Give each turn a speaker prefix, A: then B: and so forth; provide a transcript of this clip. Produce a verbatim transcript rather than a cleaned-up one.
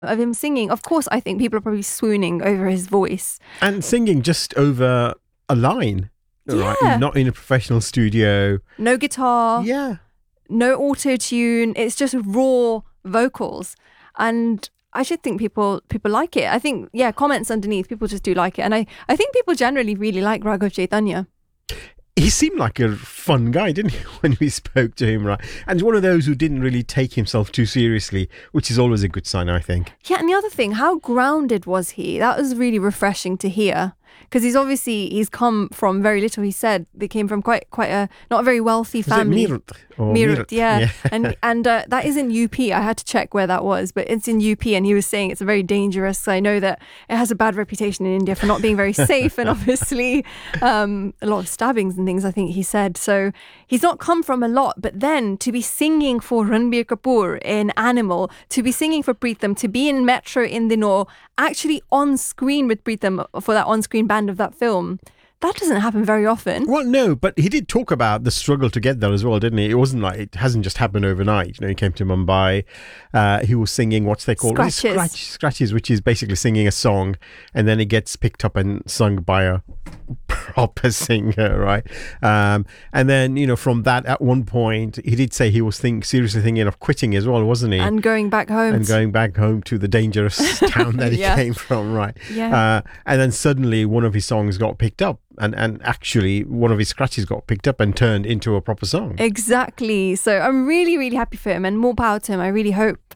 A: of him singing. Of course, I think people are probably swooning over his voice.
B: And singing just over a line, right?
A: Yeah.
B: Not in a professional studio.
A: No guitar.
B: Yeah.
A: No auto-tune. It's just raw vocals. And I should think people people like it. I think, yeah, comments underneath, people just do like it. And I, I think people generally really like Raghav Chaitanya.
B: He seemed like a fun guy, didn't he, when we spoke to him, right? And one of those who didn't really take himself too seriously, which is always a good sign, I think.
A: Yeah, and the other thing, how grounded was he? That was really refreshing to hear. Because he's obviously, he's come from very little, he said. They came from quite quite a, not a very wealthy family.
B: Was it Meerut? Or
A: Meerut,
B: Meerut?
A: yeah.
B: yeah.
A: And and uh, that is in U P. I had to check where that was, but it's in U P. And he was saying it's a very dangerous. I know that it has a bad reputation in India for not being very safe, and obviously um, a lot of stabbings and things, I think he said. So he's not come from a lot, but then to be singing for Ranbir Kapoor in Animal, to be singing for Pritham, to be in Metro in Dino, actually on screen with Pritham for that on-screen band of that film. That doesn't happen very often.
B: Well, no, but he did talk about the struggle to get there as well, didn't he? It wasn't like, it hasn't just happened overnight. You know, he came to Mumbai, uh, he was singing, what's they called?
A: Scratches.
B: Scratch, scratches, which is basically singing a song, and then it gets picked up and sung by a proper singer, right? Um, and then, you know, from that, at one point, he did say he was think, seriously thinking of quitting as well, wasn't he?
A: And going back home.
B: And going back home to the dangerous town that he
A: Yeah.
B: came from, right?
A: Yeah.
B: Uh, and then suddenly one of his songs got picked up. And and actually, one of his scratches got picked up and turned into a proper song.
A: Exactly. So I'm really, really happy for him, and more power to him. I really hope